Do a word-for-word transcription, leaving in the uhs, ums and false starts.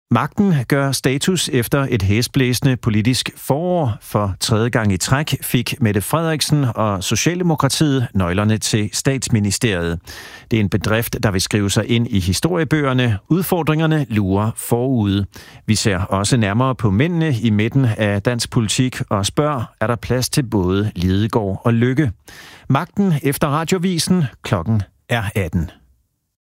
Magten gør status efter et hæsblæsende politisk forår. For tredje gang i træk fik Mette Frederiksen og Socialdemokratiet nøglerne til statsministeriet. Det er en bedrift, der vil skrive sig ind i historiebøgerne. Udfordringerne lurer forude. Vi ser også nærmere på mændene i midten af dansk politik og spørger, er der plads til både Lidegaard og Løkke? Magten efter Radiovisen. Klokken er atten.